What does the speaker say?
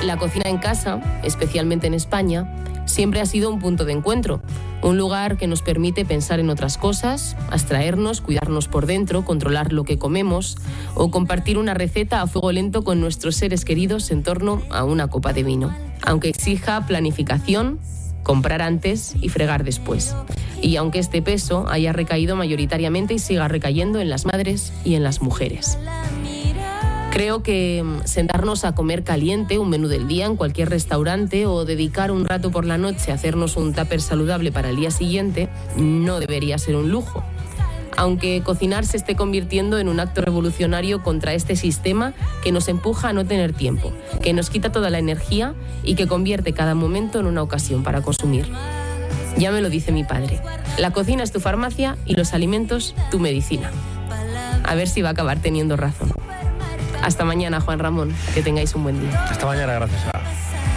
La cocina en casa, especialmente en España, siempre ha sido un punto de encuentro, un lugar que nos permite pensar en otras cosas, abstraernos, cuidarnos por dentro, controlar lo que comemos o compartir una receta a fuego lento con nuestros seres queridos en torno a una copa de vino. Aunque exija planificación, comprar antes y fregar después. Y aunque este peso haya recaído mayoritariamente y siga recayendo en las madres y en las mujeres. Creo que sentarnos a comer caliente, un menú del día en cualquier restaurante o dedicar un rato por la noche a hacernos un tupper saludable para el día siguiente no debería ser un lujo. Aunque cocinar se esté convirtiendo en un acto revolucionario contra este sistema que nos empuja a no tener tiempo, que nos quita toda la energía y que convierte cada momento en una ocasión para consumir. Ya me lo dice mi padre, la cocina es tu farmacia y los alimentos tu medicina. A ver si va a acabar teniendo razón. Hasta mañana, Juan Ramón. Que tengáis un buen día. Hasta mañana, gracias.